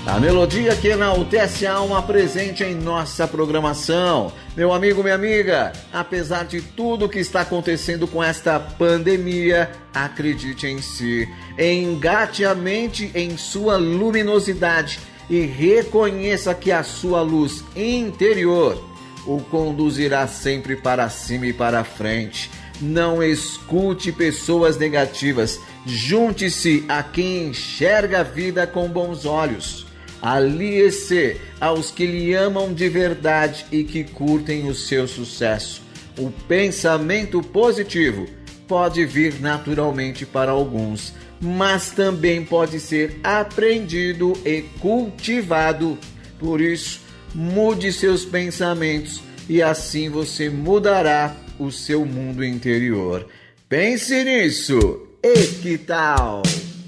A melodia que enaltece a alma presente em nossa programação. Meu amigo, minha amiga, apesar de tudo que está acontecendo com esta pandemia, acredite em si, engate a mente em sua luminosidade e reconheça que a sua luz interior o conduzirá sempre para cima e para frente. Não escute pessoas negativas, junte-se a quem enxerga a vida com bons olhos. Alie-se aos que lhe amam de verdade e que curtem o seu sucesso. O pensamento positivo pode vir naturalmente para alguns, mas também pode ser aprendido e cultivado. Por isso, mude seus pensamentos e assim você mudará o seu mundo interior. Pense nisso. E que tal?